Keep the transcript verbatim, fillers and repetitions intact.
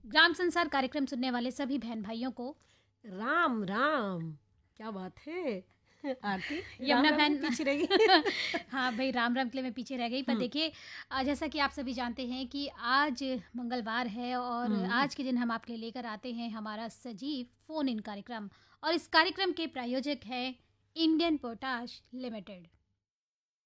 ग्राम संसार कार्यक्रम सुनने वाले सभी बहन भाइयों को राम राम। क्या बात है आरती, यमुना राम राम बहन में पीछे रह गई। हाँ भाई, राम राम के लिए मैं पीछे रह गई। पर हम्म, देखिए, अ, जैसा कि आप सभी जानते हैं कि आज मंगलवार है और हम्म, आज के दिन हम आपके लिए लेकर आते हैं हमारा सजीव फोन इन कार्यक्रम। और इस कार्यक्रम के प्रायोजक हैं इंडियन पोटाश लिमिटेड।